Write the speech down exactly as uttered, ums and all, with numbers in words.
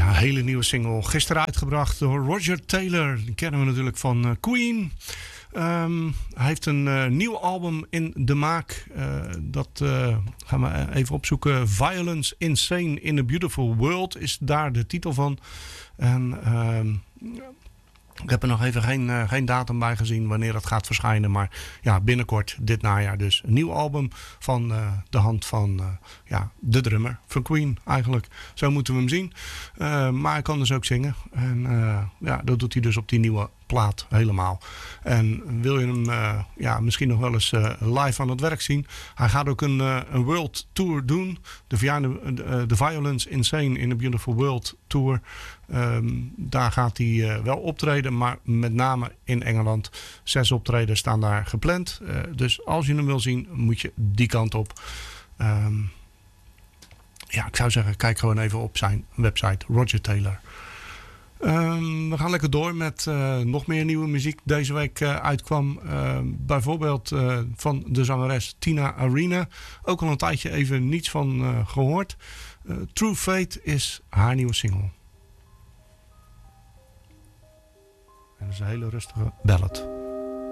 een hele nieuwe single. Gisteren uitgebracht door Roger Taylor. Die kennen we natuurlijk van uh, Queen. Um, hij heeft een uh, nieuw album in de maak. Uh, dat uh, gaan we even opzoeken. Violence Insane in a Beautiful World is daar de titel van. En uh, ik heb er nog even geen, uh, geen datum bij gezien wanneer dat gaat verschijnen. Maar ja, binnenkort dit najaar dus. Een nieuw album van uh, de hand van uh, ja, de drummer van Queen eigenlijk. Zo moeten we hem zien. Uh, maar hij kan dus ook zingen. En uh, ja, dat doet hij dus op die nieuwe plaat helemaal. En wil je hem uh, ja, misschien nog wel eens uh, live aan het werk zien. Hij gaat ook een, uh, een world tour doen. De, de, de Violence Insane in a Beautiful World Tour. Um, daar gaat hij uh, wel optreden. Maar met name in Engeland. Zes optredens staan daar gepland. Uh, dus als je hem wil zien, moet je die kant op. Um, ja, ik zou zeggen, kijk gewoon even op zijn website. Roger Taylor. Um, we gaan lekker door met uh, nog meer nieuwe muziek. Deze week uh, uitkwam uh, bijvoorbeeld uh, van de zangeres Tina Arena. Ook al een tijdje even niets van uh, gehoord. Uh, True Fate is haar nieuwe single. En dat is een hele rustige ballad.